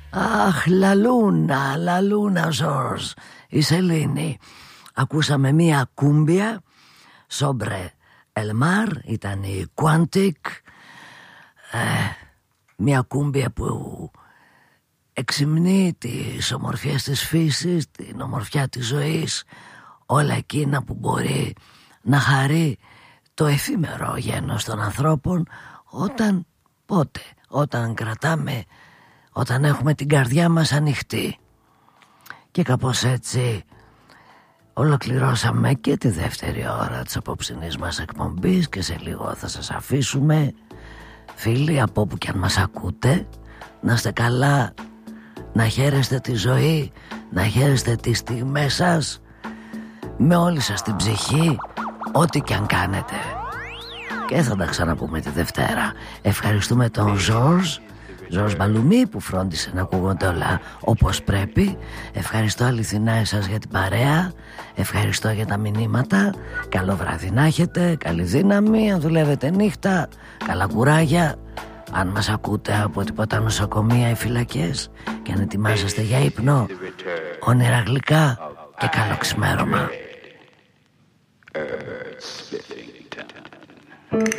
Αχ, λαλούνα Ζορζ, η Σελήνη. Ακούσαμε μία κούμπια, Σόμπρε Ελμάρ, ήταν η Quantic. Μία κούμπια που εξυμνεί τις ομορφιές της φύσης, την ομορφιά της ζωής, όλα εκείνα που μπορεί να χαρεί το εφήμερο γένος των ανθρώπων όταν έχουμε την καρδιά μας ανοιχτή. Και κάπως έτσι ολοκληρώσαμε και τη δεύτερη ώρα της απόψινής μας εκπομπής και σε λίγο θα σας αφήσουμε. Φίλοι, από όπου και αν μας ακούτε, να είστε καλά, να χαίρεστε τη ζωή, να χαίρεστε τις στιγμές σας με όλη σας την ψυχή, ό,τι και αν κάνετε. Και θα τα ξαναπούμε τη Δευτέρα. Ευχαριστούμε τον Ζορζ Μπαλουμί που φρόντισε να ακούγονται όλα όπως πρέπει. Ευχαριστώ αληθινά εσάς για την παρέα. Ευχαριστώ για τα μηνύματα. Καλό βράδυ να έχετε, καλή δύναμη. Αν δουλεύετε νύχτα, καλά κουράγια. Αν μας ακούτε από τίποτα νοσοκομεία ή φυλακές και αν ετοιμάζεστε για ύπνο, όνειρα γλυκά και καλό ξημέρωμα.